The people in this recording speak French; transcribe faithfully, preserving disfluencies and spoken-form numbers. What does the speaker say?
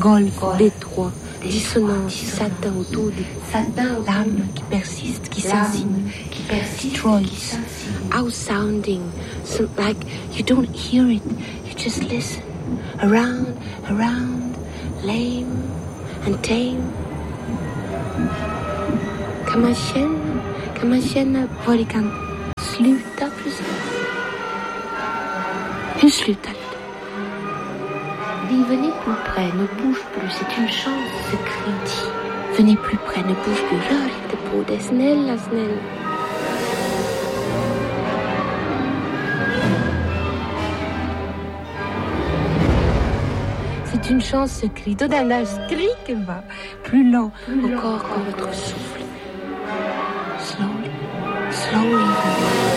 golfe, détroit, dissonance, satin autour des larmes qui persistent, qui s'insinuent, qui persistent, Troyes, out-sounding, so like you don't hear it, you just listen, around, around, lame and tame. Kan man känna, kan man känna var det kan sluta precis? Hur slutar det? Dis, venez plus près, ne bouge plus, c'est une chance, ce cri dit. Venez plus près, ne bouge plus, rör inte på det, snälla, snälla. C'est une chance, ce cri. Då den där skriken va, plus lent, encore comme votre souffle. Slowly, slowly.